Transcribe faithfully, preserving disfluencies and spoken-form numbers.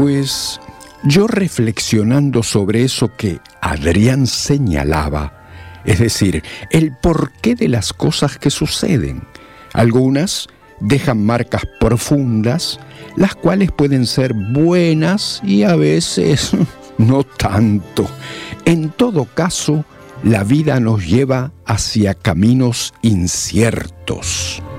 Pues yo reflexionando sobre eso que Adrián señalaba, es decir, el porqué de las cosas que suceden. Algunas dejan marcas profundas, las cuales pueden ser buenas y a veces no tanto. En todo caso, la vida nos lleva hacia caminos inciertos.